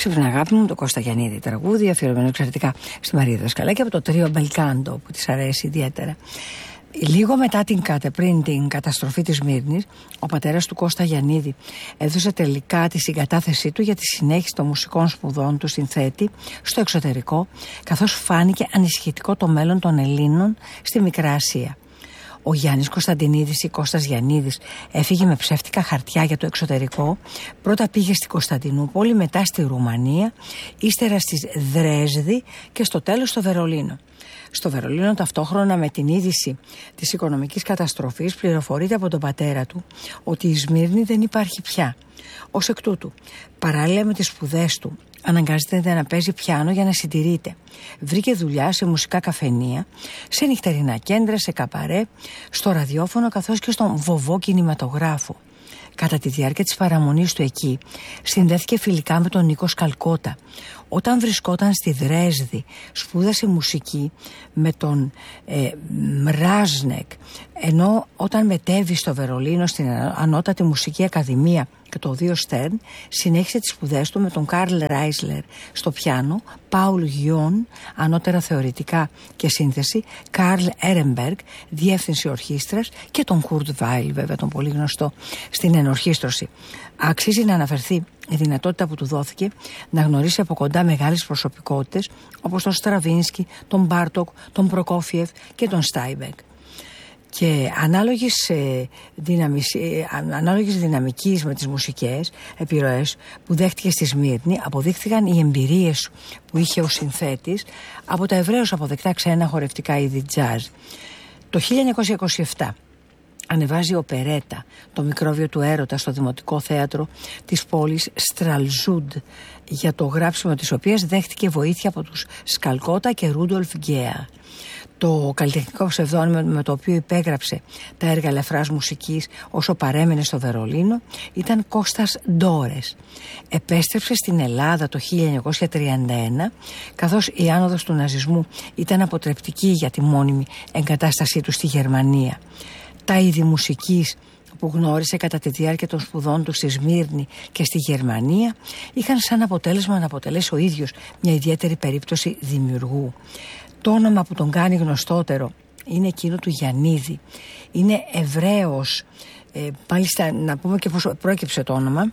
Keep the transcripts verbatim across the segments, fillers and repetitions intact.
Ξύπνα αγάπη μου, το Κώστα Γιαννίδη τραγούδι, αφιερωμένο εξαιρετικά στη Μαρία Δασκαλάκη από το τρίο Μπελκάντο που της αρέσει ιδιαίτερα. Λίγο μετά την κάτε, πριν την καταστροφή της Σμύρνης, ο πατέρας του Κώστα Γιαννίδη έδωσε τελικά τη συγκατάθεσή του για τη συνέχιση των μουσικών σπουδών του συνθέτη στο εξωτερικό, καθώς φάνηκε ανησυχητικό το μέλλον των Ελλήνων στη Μικρά Ασία. Ο Γιάννης Κωνσταντινίδης ή Κώστας Γιαννίδης έφυγε με ψεύτικα χαρτιά για το εξωτερικό. Πρώτα πήγε στη Κωνσταντινούπολη, μετά στη Ρουμανία, ύστερα στη Δρέσδη και στο τέλος στο Βερολίνο. Στο Βερολίνο, ταυτόχρονα με την είδηση της οικονομικής καταστροφής, πληροφορείται από τον πατέρα του ότι η Σμύρνη δεν υπάρχει πια. Ως εκ τούτου, παράλληλα με τις σπουδές του, αναγκάζεται να παίζει πιάνο για να συντηρείται. Βρήκε δουλειά σε μουσικά καφενεία, σε νυχτερινά κέντρα, σε καπαρέ, στο ραδιόφωνο καθώς και στον βοβό κινηματογράφο. Κατά τη διάρκεια της παραμονής του εκεί, συνδέθηκε φιλικά με τον Νίκο Σκαλκότα. Όταν βρισκόταν στη Δρέσδη, σπούδασε μουσική με τον ε, Μράζνεκ, ενώ όταν μετέβη στο Βερολίνο στην Ανώτατη Μουσική Ακαδημία και το Οδείο Στέρν, συνέχισε τις σπουδές του με τον Καρλ Ράισλερ στο πιάνο, Πάουλ Γιόν, ανώτερα θεωρητικά και σύνθεση, Καρλ Έρεμπεργκ, διεύθυνση ορχήστρας και τον Κουρτ Βάιλ, βέβαια τον πολύ γνωστό στην ενορχήστρωση. Αξίζει να αναφερθεί η δυνατότητα που του δόθηκε να γνωρίσει από κοντά μεγάλες προσωπικότητες όπως τον Στραβίνσκι, τον Μπάρτοκ, τον Προκόφιεφ και τον Στάιμπεκ. Και ανάλογης, ε, δυναμικής, ε, ανάλογης δυναμικής με τις μουσικές επιρροές που δέχτηκε στη Σμύρνη, αποδείχθηκαν οι εμπειρίες που είχε ο συνθέτης από τα ευρέως αποδεκτά ξένα χορευτικά είδη τζάζ. Το χίλια εννιακόσια είκοσι επτά ανεβάζει οπερέτα «Το μικρόβιο του έρωτα» στο Δημοτικό Θέατρο της πόλης Στραλζούντ, για το γράψιμο της οποίας δέχτηκε βοήθεια από τους Σκαλκότα και Ρούντολφ Γκέα. Το καλλιτεχνικό ψευδόνυμο με το οποίο υπέγραψε τα έργα ελαφράς μουσικής όσο παρέμενε στο Βερολίνο ήταν Κώστας Ντόρες. Επέστρεψε στην Ελλάδα το χίλια εννιακόσια τριάντα ένα, καθώς η άνοδος του ναζισμού ήταν αποτρεπτική για τη μόνιμη εγκατάστασή του στη Γερμανία. Τα είδη μουσικής που γνώρισε κατά τη διάρκεια των σπουδών του στη Σμύρνη και στη Γερμανία είχαν σαν αποτέλεσμα να αποτελέσει ο ίδιος μια ιδιαίτερη περίπτωση δημιουργού. Το όνομα που τον κάνει γνωστότερο είναι εκείνο του Γιαννίδη. Είναι Εβραίος, ε, μάλιστα να πούμε και πώς πρόκειψε το όνομα.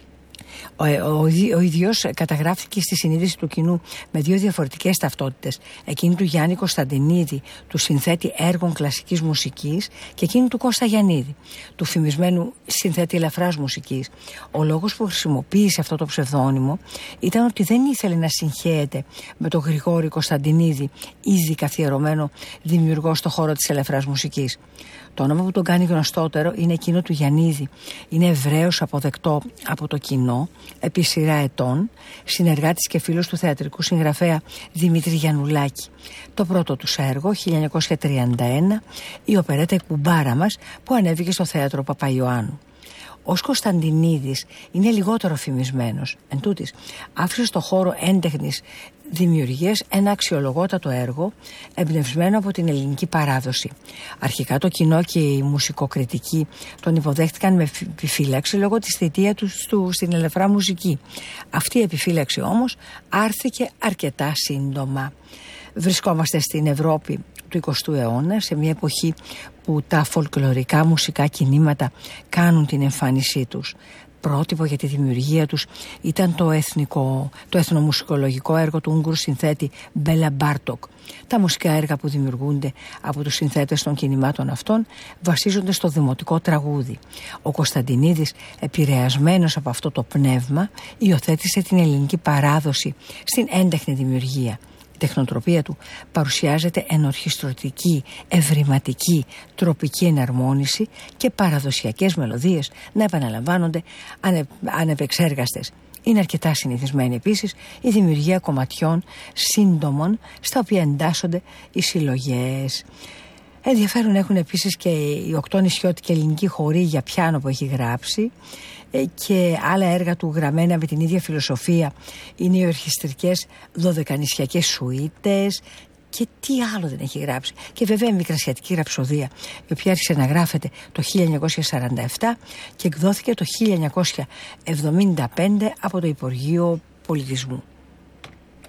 Ο, ο, ο ίδιος καταγράφηκε στη συνείδηση του κοινού με δύο διαφορετικές ταυτότητες. Εκείνη του Γιάννη Κωνσταντινίδη, του συνθέτη έργων κλασικής μουσικής, και εκείνη του Κώστα Γιαννίδη, του φημισμένου συνθέτη ελαφράς μουσικής. Ο λόγος που χρησιμοποίησε αυτό το ψευδόνυμο ήταν ότι δεν ήθελε να συγχέεται με τον Γρηγόρη Κωνσταντινίδη, ήδη καθιερωμένο δημιουργό στο χώρο της ελαφράς μουσικής. Το όνομα που τον κάνει γνωστότερο είναι εκείνο του Γιαννίδη. Είναι ευρέως αποδεκτό από το κοινό επί σειρά ετών, συνεργάτης και φίλος του θεατρικού συγγραφέα Δημήτρη Γιαννουλάκη. Το πρώτο τους έργο, χίλια εννιακόσια τριάντα ένα, η οπερέτα «Η κουμπάρα μας», που ανέβηκε στο θέατρο Παπαϊωάννου. Ως Κωνσταντινίδης είναι λιγότερο φημισμένος. Εν τούτης, άφησε στο χώρο έντεχνης δημιουργίας ένα αξιολογότατο έργο εμπνευσμένο από την ελληνική παράδοση. Αρχικά το κοινό και οι μουσικοκριτικοί τον υποδέχτηκαν με επιφύλαξη λόγω της θητείας του, του στην ελαφρά μουσική. Αυτή η επιφύλαξη όμως άρθηκε αρκετά σύντομα. Βρισκόμαστε στην Ευρώπη του εικοστού αιώνα, σε μια εποχή που τα φολκλωρικά μουσικά κινήματα κάνουν την εμφάνισή τους. Πρότυπο για τη δημιουργία τους ήταν το, εθνικό, το εθνομουσικολογικό έργο του Ούγγρου συνθέτη Μπέλα Μπάρτοκ. Τα μουσικά έργα που δημιουργούνται από τους συνθέτες των κινημάτων αυτών βασίζονται στο δημοτικό τραγούδι. Ο Κωνσταντινίδης, επηρεασμένος από αυτό το πνεύμα, υιοθέτησε την ελληνική παράδοση στην έντεχνη δημιουργία. Η τεχνοτροπία του παρουσιάζεται ενορχιστρωτική, ευρηματική, τροπική εναρμόνιση και παραδοσιακές μελωδίες να επαναλαμβάνονται ανε, ανεπεξέργαστες. Είναι αρκετά συνηθισμένη επίσης η δημιουργία κομματιών σύντομων στα οποία εντάσσονται οι συλλογές. Ενδιαφέρον έχουν επίσης και οι οκτώ νησιώτικοι ελληνικοί χοροί για πιάνο που έχει γράψει, και άλλα έργα του γραμμένα με την ίδια φιλοσοφία είναι οι ορχιστρικές δωδεκανησιακές σουίτες και τι άλλο δεν έχει γράψει. Και βέβαια η Μικρασιατική Ραψοδία, η οποία άρχισε να γράφεται το χίλια εννιακόσια σαράντα επτά και εκδόθηκε το χίλια εννιακόσια εβδομήντα πέντε από το Υπουργείο πολιτισμού.